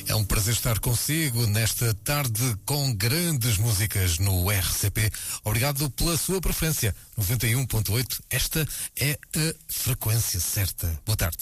É um prazer estar consigo nesta tarde com grandes músicas no RCP. Obrigado pela sua preferência. 91.8, esta é a frequência certa. Boa tarde.